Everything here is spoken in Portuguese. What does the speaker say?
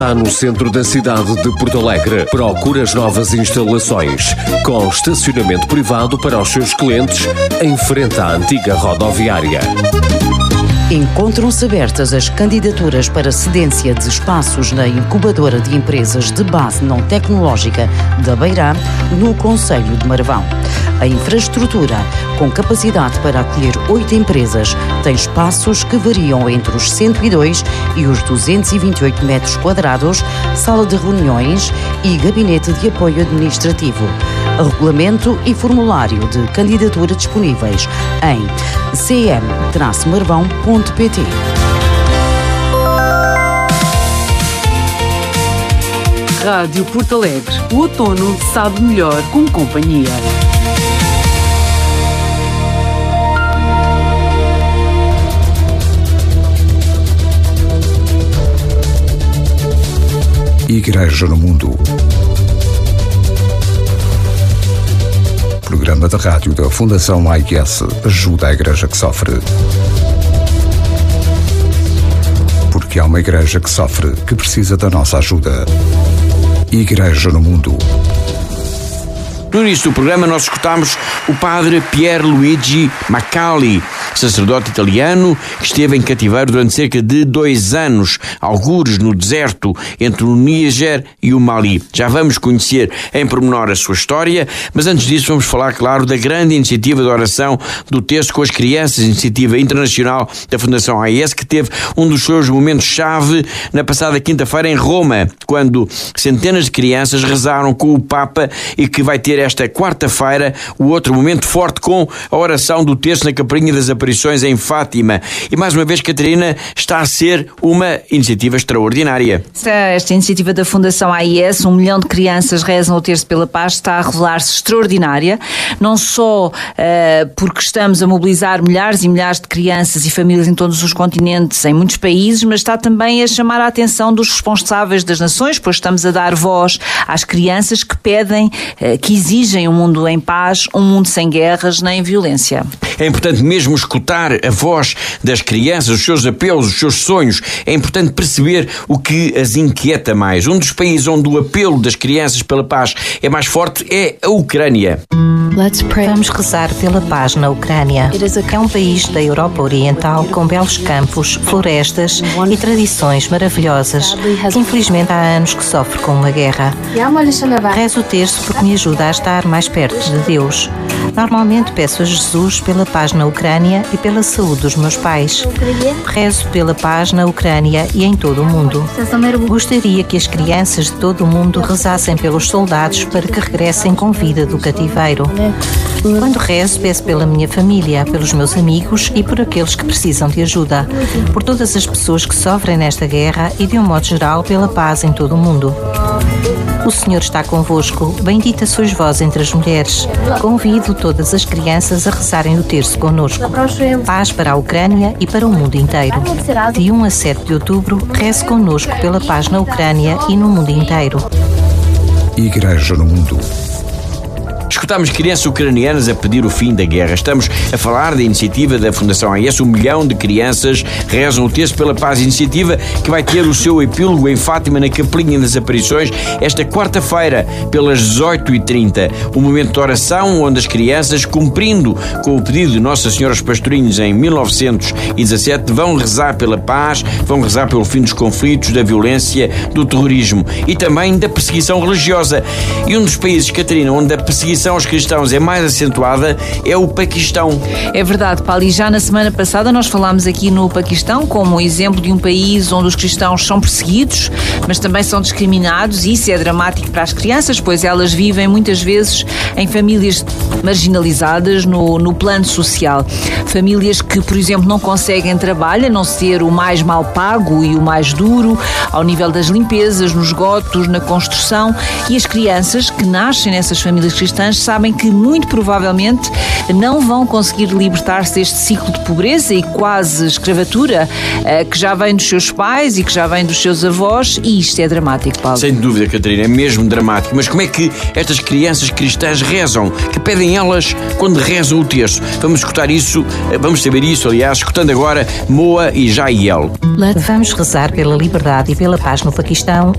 Está no centro da cidade de Porto Alegre. Procura as novas instalações, com estacionamento privado para os seus clientes, em frente à antiga rodoviária. Encontram-se abertas as candidaturas para cedência de espaços na incubadora de empresas de base não tecnológica da Beirã, no concelho de Marvão. A infraestrutura, com capacidade para acolher 8 empresas, tem espaços que variam entre os 102 e os 228 metros quadrados, sala de reuniões e gabinete de apoio administrativo. Regulamento e formulário de candidatura disponíveis em cm-marvão.pt. Rádio Porto Alegre. O outono sabe melhor com companhia. Igreja no Mundo. Programa da rádio da Fundação AIS ajuda a igreja que sofre. Porque há uma igreja que sofre, que precisa da nossa ajuda. Igreja no Mundo. No início do programa nós escutámos o padre Pierluigi Macali, sacerdote italiano que esteve em cativeiro durante cerca de 2 anos, algures no deserto entre o Níger e o Mali. Já vamos conhecer em pormenor a sua história, mas antes disso vamos falar, claro, da grande iniciativa de oração do Terço com as Crianças, iniciativa internacional da Fundação AIS, que teve um dos seus momentos-chave na passada quinta-feira em Roma, quando centenas de crianças rezaram com o Papa, e que vai ter esta quarta-feira o outro momento forte com a oração do Terço na Capelinha das Aparições em Fátima. E mais uma vez, Catarina, está a ser uma iniciativa extraordinária. Esta iniciativa da Fundação AIS, 1 milhão de crianças rezam o Terço pela Paz, está a revelar-se extraordinária, não só porque estamos a mobilizar milhares e milhares de crianças e famílias em todos os continentes, em muitos países, mas está também a chamar a atenção dos responsáveis das nações, pois estamos a dar voz às crianças que pedem, que exigem um mundo em paz, um mundo sem guerras nem violência. É importante mesmo escutar a voz das crianças, os seus apelos, os seus sonhos. É importante perceber o que as inquieta mais. Um dos países onde o apelo das crianças pela paz é mais forte é a Ucrânia. Vamos rezar pela paz na Ucrânia. É um país da Europa Oriental com belos campos, florestas e tradições maravilhosas, que infelizmente há anos que sofre com uma guerra. Rezo o terço porque me ajuda a estar mais perto de Deus. Normalmente peço a Jesus pela paz na Ucrânia e pela saúde dos meus pais. Rezo pela paz na Ucrânia e em todo o mundo. Gostaria que as crianças de todo o mundo rezassem pelos soldados para que regressem com vida do cativeiro. Quando rezo, peço pela minha família, pelos meus amigos e por aqueles que precisam de ajuda, por todas as pessoas que sofrem nesta guerra e, de um modo geral, pela paz em todo o mundo. O Senhor está convosco, bendita sois vós entre as mulheres. Convido todas as crianças a rezarem o terço connosco. Paz para a Ucrânia e para o mundo inteiro. De 1 a 7 de outubro, reze connosco pela paz na Ucrânia e no mundo inteiro. Igreja no Mundo. Escutámos crianças ucranianas a pedir o fim da guerra. Estamos a falar da iniciativa da Fundação AIS. 1 milhão de crianças rezam o Terço pela Paz, iniciativa que vai ter o seu epílogo em Fátima, na Capelinha das Aparições, esta quarta-feira, pelas 18h30. Um momento de oração onde as crianças, cumprindo com o pedido de Nossa Senhora aos Pastorinhos em 1917, vão rezar pela paz, vão rezar pelo fim dos conflitos, da violência, do terrorismo e também da perseguição religiosa. E um dos países, Catarina, onde a perseguição aos cristãos é mais acentuada é o Paquistão. É verdade, Paulo, e já na semana passada nós falámos aqui no Paquistão como exemplo de um país onde os cristãos são perseguidos, mas também são discriminados, e isso é dramático para as crianças, pois elas vivem muitas vezes em famílias marginalizadas no plano social. Famílias que, por exemplo, não conseguem trabalho, a não ser o mais mal pago e o mais duro, ao nível das limpezas, nos esgotos, na construção, e as crianças que nascem nessas famílias cristãs sabem que muito provavelmente não vão conseguir libertar-se deste ciclo de pobreza e quase escravatura que já vem dos seus pais e que já vem dos seus avós, e isto é dramático, Paulo. Sem dúvida, Catarina, é mesmo dramático. Mas como é que estas crianças cristãs rezam? Que pedem elas quando rezam o terço? Vamos escutar isso, vamos saber isso, aliás, escutando agora Moa e Jaiel. Vamos rezar pela liberdade e pela paz no Paquistão